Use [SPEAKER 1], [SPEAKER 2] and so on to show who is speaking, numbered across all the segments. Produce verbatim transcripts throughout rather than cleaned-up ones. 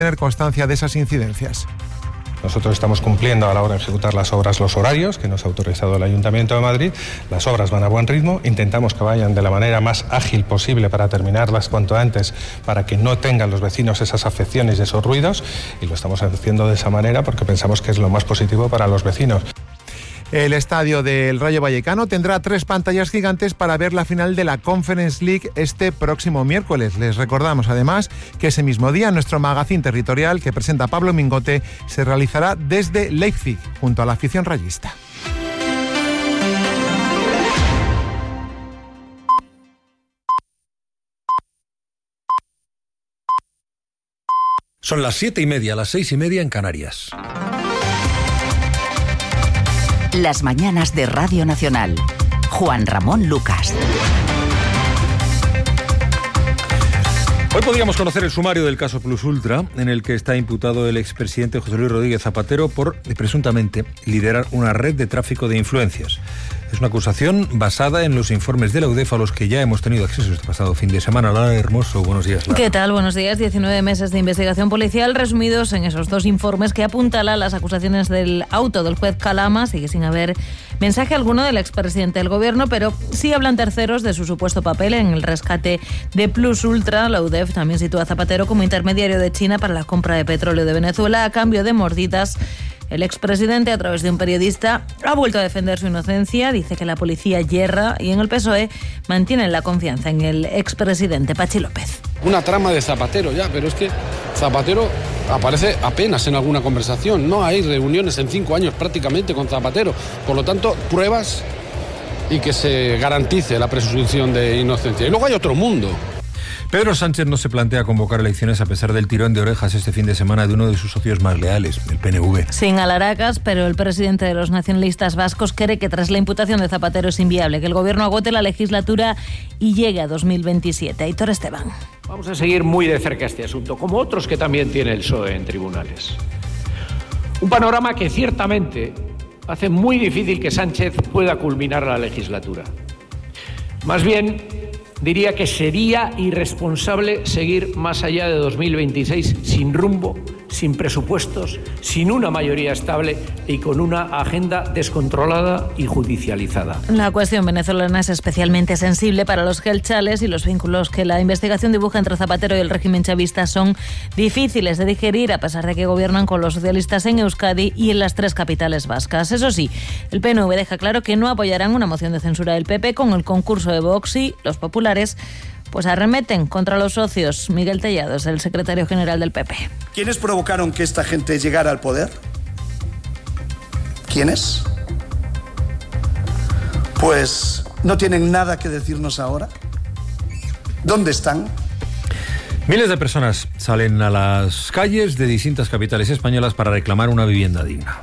[SPEAKER 1] tener constancia de esas incidencias.
[SPEAKER 2] Nosotros estamos cumpliendo a la hora de ejecutar las obras los horarios que nos ha autorizado el Ayuntamiento de Madrid. Las obras van a buen ritmo, intentamos que vayan de la manera más ágil posible para terminarlas cuanto antes, para que no tengan los vecinos esas afecciones y esos ruidos, y lo estamos haciendo de esa manera porque pensamos que es lo más positivo para los vecinos.
[SPEAKER 1] El estadio del Rayo Vallecano tendrá tres pantallas gigantes para ver la final de la Conference League este próximo miércoles. Les recordamos además que ese mismo día nuestro magazín territorial que presenta Pablo Mingote se realizará desde Leipzig junto a la afición rayista.
[SPEAKER 3] Son las siete y media, las seis y media en Canarias.
[SPEAKER 4] Las mañanas de Radio Nacional. Juan Ramón Lucas.
[SPEAKER 3] Hoy podríamos conocer el sumario del caso Plus Ultra, en el que está imputado el expresidente José Luis Rodríguez Zapatero por, presuntamente, liderar una red de tráfico de influencias. Es una acusación basada en los informes de la U D E F a los que ya hemos tenido acceso este pasado fin de semana. Lara Hermoso, buenos días, Lara.
[SPEAKER 5] ¿Qué tal? Buenos días. diecinueve meses de investigación policial resumidos en esos dos informes que apuntalan las acusaciones del auto del juez Calama. Sigue sin haber mensaje alguno del expresidente del gobierno, pero sí hablan terceros de su supuesto papel en el rescate de Plus Ultra. La U D E F también sitúa a Zapatero como intermediario de China para la compra de petróleo de Venezuela a cambio de mordidas. El expresidente, a través de un periodista, ha vuelto a defender su inocencia, dice que la policía yerra y en el P S O E mantienen la confianza en el expresidente Pachi López.
[SPEAKER 6] Una trama de Zapatero ya, pero es que Zapatero aparece apenas en alguna conversación. No hay reuniones en cinco años prácticamente con Zapatero. Por lo tanto, pruebas y que se garantice la presunción de inocencia. Y luego hay otro mundo.
[SPEAKER 3] Pedro Sánchez no se plantea convocar elecciones a pesar del tirón de orejas este fin de semana de uno de sus socios más leales, el P N V.
[SPEAKER 5] Sin alaracas, pero el presidente de los nacionalistas vascos cree que tras la imputación de Zapatero es inviable que el gobierno agote la legislatura y llegue a dos mil veintisiete. Aitor Esteban.
[SPEAKER 7] Vamos a seguir muy de cerca este asunto, como otros que también tiene el P S O E en tribunales. Un panorama que ciertamente hace muy difícil que Sánchez pueda culminar la legislatura. Más bien, diría que sería irresponsable seguir más allá de dos mil veintiséis sin rumbo, sin presupuestos, sin una mayoría estable y con una agenda descontrolada y judicializada.
[SPEAKER 5] La cuestión venezolana es especialmente sensible para los gelchales y los vínculos que la investigación dibuja entre Zapatero y el régimen chavista son difíciles de digerir a pesar de que gobiernan con los socialistas en Euskadi y en las tres capitales vascas. Eso sí, el P N V deja claro que no apoyarán una moción de censura del P P con el concurso de Vox y los populares pues arremeten contra los socios. Miguel Tellado es el secretario general del P P.
[SPEAKER 8] ¿Quiénes provocaron que esta gente llegara al poder? ¿Quiénes? Pues no tienen nada que decirnos ahora. ¿Dónde están?
[SPEAKER 3] Miles de personas salen a las calles de distintas capitales españolas para reclamar una vivienda digna.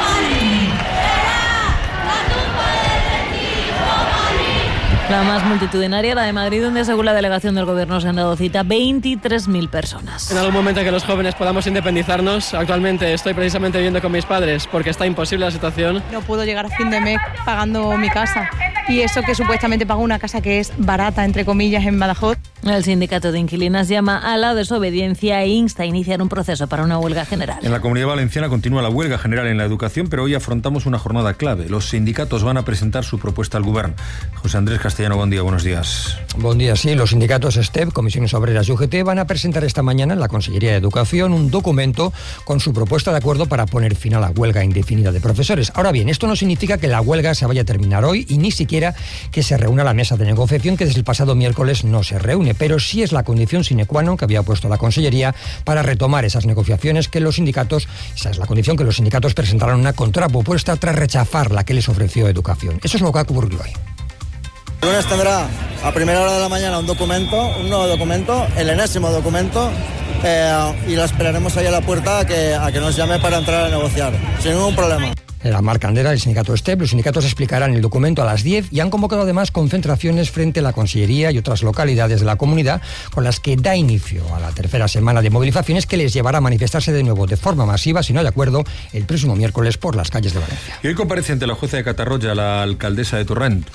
[SPEAKER 5] La más multitudinaria, la de Madrid, donde según la delegación del gobierno se han dado cita veintitrés mil personas.
[SPEAKER 9] En algún momento que los jóvenes podamos independizarnos, actualmente estoy precisamente viviendo con mis padres porque está imposible la situación.
[SPEAKER 10] No puedo llegar a fin de mes pagando mi casa y eso que supuestamente pago una casa que es barata, entre comillas, en Badajoz.
[SPEAKER 5] El sindicato de inquilinas llama a la desobediencia e insta a iniciar un proceso para una huelga general.
[SPEAKER 3] En la Comunidad Valenciana continúa la huelga general en la educación, pero hoy afrontamos una jornada clave. Los sindicatos van a presentar su propuesta al Gobierno. José Andrés Castellano, buen día, buenos días.
[SPEAKER 11] Buen día, sí. Los sindicatos STEP, Comisiones Obreras y U G T van a presentar esta mañana en la Consellería de Educación un documento con su propuesta de acuerdo para poner fin a la huelga indefinida de profesores. Ahora bien, esto no significa que la huelga se vaya a terminar hoy y ni siquiera que se reúna la mesa de negociación que desde el pasado miércoles no se reúne, pero sí es la condición sine qua non que había puesto la Consellería para retomar esas negociaciones que los sindicatos, esa es la condición que los sindicatos presentaron una contrapropuesta tras rechazar la que les ofreció Educación. Eso es lo que ha ocurrido hoy.
[SPEAKER 12] El lunes tendrá a primera hora de la mañana un documento, un nuevo documento, el enésimo documento, eh, y la esperaremos ahí a la puerta a que, a que nos llame para entrar a negociar, sin ningún problema.
[SPEAKER 11] La Mar Candera, el sindicato STEP, los sindicatos explicarán el documento a las diez y han convocado además concentraciones frente a la Consellería y otras localidades de la comunidad con las que da inicio a la tercera semana de movilizaciones que les llevará a manifestarse de nuevo de forma masiva, si no hay acuerdo, el próximo miércoles por las calles de Valencia.
[SPEAKER 3] Y hoy comparece ante la jueza de Catarroja la alcaldesa de Torrent.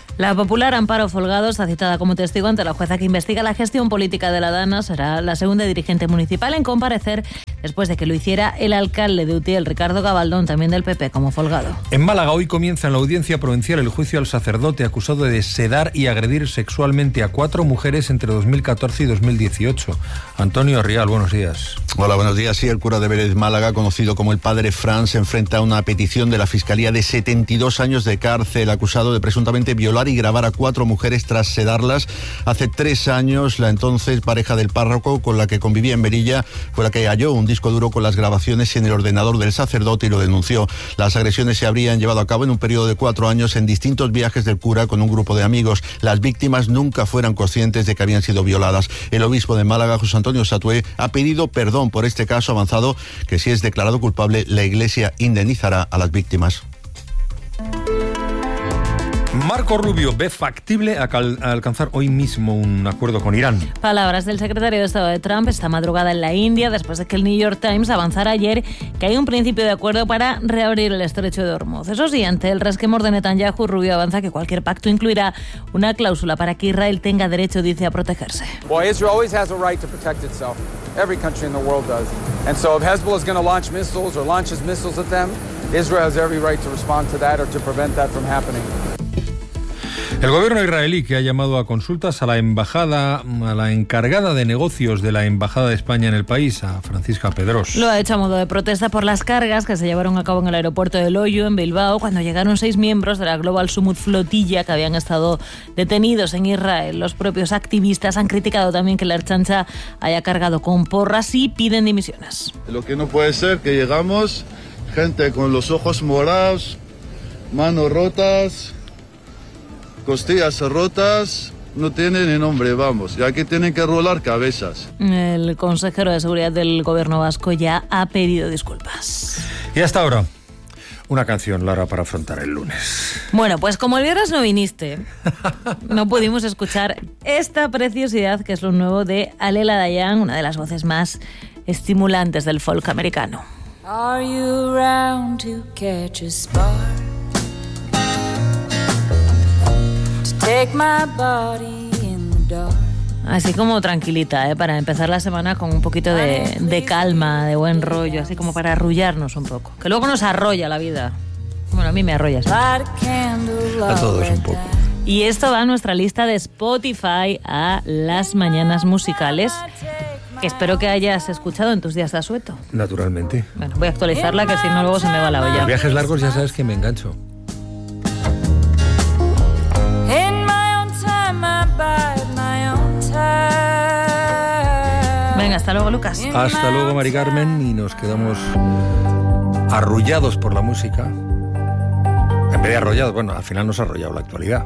[SPEAKER 5] La popular Amparo Folgado está citada como testigo ante la jueza que investiga la gestión política de la Dana. Será la segunda dirigente municipal en comparecer después de que lo hiciera el alcalde de Utiel, Ricardo Gabaldón, también del P P, como Folgado.
[SPEAKER 3] En Málaga hoy comienza en la audiencia provincial el juicio al sacerdote acusado de sedar y agredir sexualmente a cuatro mujeres entre dos mil catorce y dos mil dieciocho. Antonio Rial, buenos días.
[SPEAKER 13] Hola, buenos días. Sí, el cura de Vélez Málaga, conocido como el padre Fran, se enfrenta a una petición de la Fiscalía de setenta y dos años de cárcel, acusado de presuntamente violar y grabar a cuatro mujeres tras sedarlas. Hace tres años, la entonces pareja del párroco con la que convivía en Merilla fue la que halló un disco duro con las grabaciones en el ordenador del sacerdote y lo denunció. Las agresiones se habrían llevado a cabo en un periodo de cuatro años en distintos viajes del cura con un grupo de amigos. Las víctimas nunca fueron conscientes de que habían sido violadas. El obispo de Málaga, José Antonio Satué, ha pedido perdón por este caso, avanzado que si es declarado culpable, la Iglesia indemnizará a las víctimas.
[SPEAKER 3] Marco Rubio ve factible alcanzar hoy mismo un acuerdo con Irán.
[SPEAKER 5] Palabras del secretario de Estado de Trump esta madrugada en la India, después de que el New York Times avanzara ayer que hay un principio de acuerdo para reabrir el estrecho de Hormuz. Eso sí, ante el resquemor de Netanyahu, Rubio avanza que cualquier pacto incluirá una cláusula para que Israel tenga derecho, dice, a protegerse.
[SPEAKER 14] Well, Israel always has a right to protect itself. Every country in the world does. And so if Hezbollah is going to launch missiles or launches missiles at them, Israel has every right to respond to that or to prevent that from happening.
[SPEAKER 3] El gobierno israelí, que ha llamado a consultas a la embajada, a la encargada de negocios de la Embajada de España en el país, a Francisca Pedros.
[SPEAKER 5] Lo ha hecho a modo de protesta por las cargas que se llevaron a cabo en el aeropuerto de Loyo, en Bilbao, cuando llegaron seis miembros de la Global Summit Flotilla que habían estado detenidos en Israel. Los propios activistas han criticado también que la Ertzaintza haya cargado con porras y piden dimisiones.
[SPEAKER 15] Lo que no puede ser que llegamos, gente con los ojos morados, manos rotas, costillas rotas, no tienen ni nombre, vamos. Y aquí tienen que rolar cabezas.
[SPEAKER 5] El consejero de Seguridad del Gobierno vasco ya ha pedido disculpas.
[SPEAKER 3] Y hasta ahora, una canción, Lara, para afrontar el lunes.
[SPEAKER 5] Bueno, pues como el viernes no viniste, no pudimos escuchar esta preciosidad que es lo nuevo de Alela Dayan, una de las voces más estimulantes del folk americano.
[SPEAKER 16] Are you around to catch a spark? Take my body in the dark.
[SPEAKER 5] Así como tranquilita, ¿eh? Para empezar la semana con un poquito de, de calma, de buen rollo, así como para arrullarnos un poco. Que luego nos arrolla la vida. Bueno, a mí me arrolla.
[SPEAKER 3] A todos un poco.
[SPEAKER 5] Y esto va a nuestra lista de Spotify, a las mañanas musicales, que espero que hayas escuchado en tus días de asueto.
[SPEAKER 3] Naturalmente.
[SPEAKER 5] Bueno, voy a actualizarla, que si no luego se me va la olla.
[SPEAKER 3] Los viajes largos ya sabes que me engancho.
[SPEAKER 5] Venga, hasta luego, Lucas.
[SPEAKER 3] Hasta luego, Mari Carmen, y nos quedamos arrullados por la música. En vez de arrollados, bueno, al final nos ha arrollado la actualidad.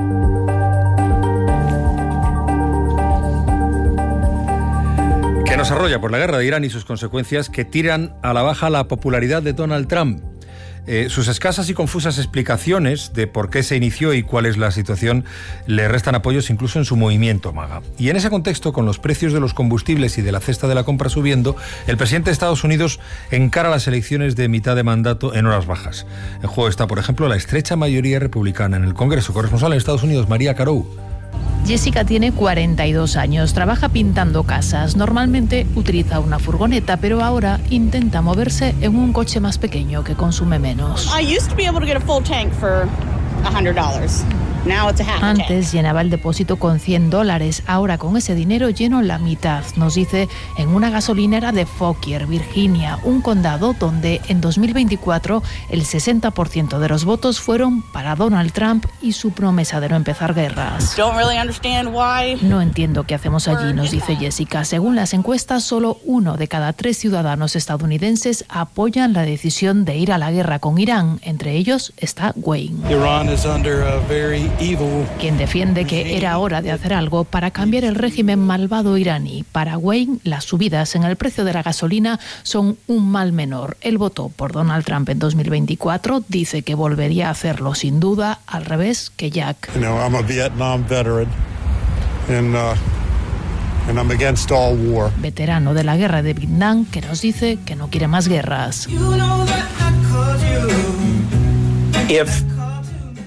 [SPEAKER 3] Que nos arrolla por la guerra de Irán y sus consecuencias, que tiran a la baja la popularidad de Donald Trump. Eh, sus escasas y confusas explicaciones de por qué se inició y cuál es la situación le restan apoyos incluso en su movimiento MAGA. Y en ese contexto, con los precios de los combustibles y de la cesta de la compra subiendo, el presidente de Estados Unidos encara las elecciones de mitad de mandato en horas bajas. En juego está, por ejemplo, la estrecha mayoría republicana en el Congreso. Corresponsal en Estados Unidos, María Carou.
[SPEAKER 17] Jessica tiene cuarenta y dos años, trabaja pintando casas. Normalmente utiliza una furgoneta, pero ahora intenta moverse en un coche más pequeño que consume menos.
[SPEAKER 18] I used to be able to get a full tank for one hundred dollars. Now it's a half tank.
[SPEAKER 17] Antes llenaba el depósito con cien dólares, ahora con ese dinero lleno la mitad, nos dice, en una gasolinera de Fauquier, Virginia, un condado donde en dos mil veinticuatro el sesenta por ciento de los votos fueron para Donald Trump y su promesa de no empezar guerras.
[SPEAKER 18] Don't really understand why.
[SPEAKER 17] No entiendo qué hacemos allí, nos dice Jessica. Según las encuestas, solo uno de cada tres ciudadanos estadounidenses apoyan la decisión de ir a la guerra con Irán. Entre ellos está Wayne,
[SPEAKER 19] Iran is under a very evil,
[SPEAKER 17] quien defiende que era hora de hacer algo para cambiar el régimen malvado iraní. Para Wayne, las subidas en el precio de la gasolina son un mal menor. Él votó por Donald Trump en dos mil veinticuatro, dice que volvería a hacerlo sin duda, al revés que Jack.
[SPEAKER 19] You know, I'm a Vietnam veteran and, uh, and I'm against all war.
[SPEAKER 17] Veterano de la guerra de Vietnam, que nos dice que no quiere más guerras.
[SPEAKER 20] If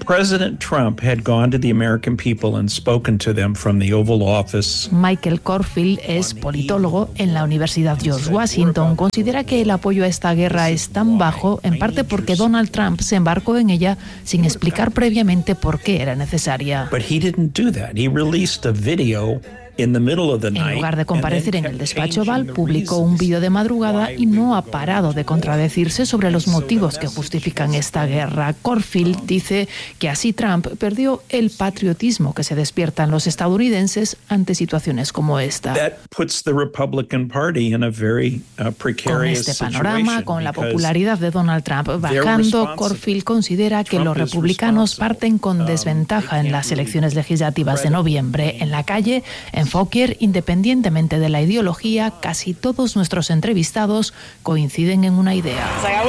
[SPEAKER 20] President Trump had gone to the American people and spoken to them from the Oval Office.
[SPEAKER 17] Michael Corfield es politólogo en la Universidad George Washington. Considera que el apoyo a esta guerra es tan bajo, en parte porque Donald Trump se embarcó en ella sin explicar previamente por qué era necesaria.
[SPEAKER 20] But he didn't do that. He released a video in the middle of the night.
[SPEAKER 17] En lugar de comparecer en el despacho Oval, publicó un vídeo de madrugada y no ha parado de contradecirse sobre los motivos que justifican esta guerra. Corfield dice que así Trump perdió el patriotismo que se despierta en los estadounidenses ante situaciones como esta.
[SPEAKER 20] That puts the Republican Party in a very uh, precarious
[SPEAKER 17] Con este panorama, con la popularidad de Donald Trump bajando, Corfield considera que los republicanos parten con desventaja en las elecciones legislativas de noviembre. En la calle, en Fauquier, independientemente de la ideología, casi todos nuestros entrevistados coinciden en una idea.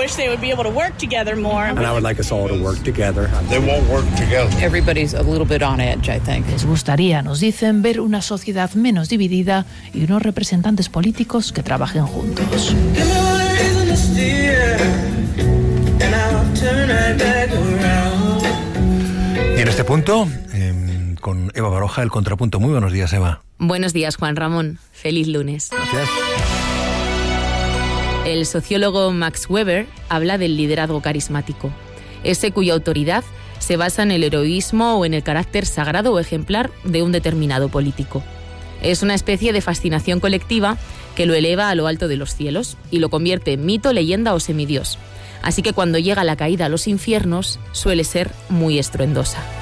[SPEAKER 17] Les gustaría, nos dicen, ver una sociedad menos dividida y unos representantes políticos que trabajen juntos.
[SPEAKER 3] Y en este punto, eh, con Eva Baroja, el contrapunto. Muy buenos días, Eva.
[SPEAKER 21] Buenos días, Juan Ramón. Feliz lunes.
[SPEAKER 3] Gracias.
[SPEAKER 21] El sociólogo Max Weber habla del liderazgo carismático, ese cuya autoridad se basa en el heroísmo o en el carácter sagrado o ejemplar de un determinado político. Es una especie de fascinación colectiva que lo eleva a lo alto de los cielos y lo convierte en mito, leyenda o semidios. Así que cuando llega la caída a los infiernos, suele ser muy estruendosa.